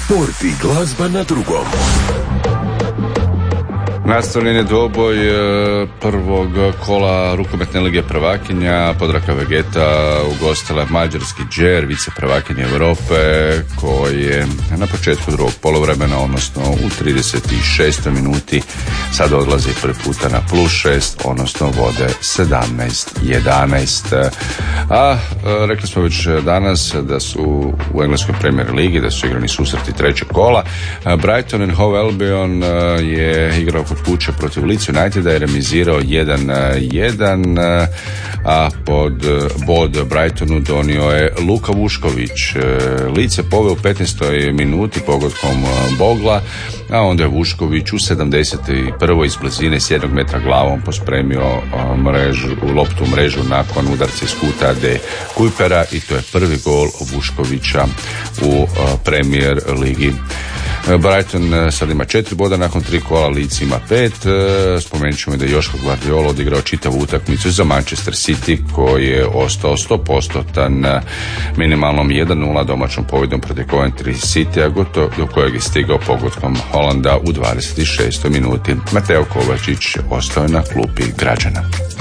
Sport i glazba na drugom. Nastavljen je dvoboj prvog kola rukometne lige prvakinja. Podravka Vegeta ugostila mađarski Džer, vice prvakinje Europe, koji je na početku drugog poluvremena, odnosno u 36. minuti, sad odlazi prvi puta na +6, odnosno vode 17-11. A rekli smo već danas da su u engleskoj Premier ligi, da su igrani susreti trećeg kola. Brighton and Hove Albion je igrao kod kuće protiv Leeds Uniteda, je remizirao 1-1, a pod bod Brightonu donio je Luka Vušković. Leeds je poveo u 15. minuti pogodkom Bogla, a onda je Vušković u 71. iz blizine s 1 metra glavom pospremio loptu u mrežu nakon udarca iz kuta de Kuipera, i to je prvi gol Vuškovića u Premier ligi. Brighton sad ima 4 boda nakon 3 kola, Leeds ima 5. Spomenut ćemo da je Joško Guardiola odigrao čitavu utakmicu za Manchester City, koji je ostao 100% minimalnom 1-0 domaćom pobjedom protiv Coventry Citya, do kojeg je stigao pogodkom Holanda u 26. minuti. Mateo Kovačić ostao je na klupi Građana.